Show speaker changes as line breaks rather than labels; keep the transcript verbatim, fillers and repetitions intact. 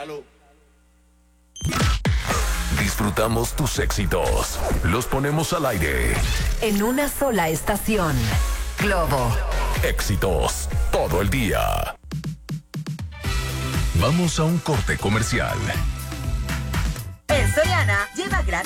Salud.
Disfrutamos tus éxitos. Los ponemos al aire.
En una sola estación. Globo.
Éxitos todo el día. Vamos a un corte comercial.
En Soriana, lleva gratis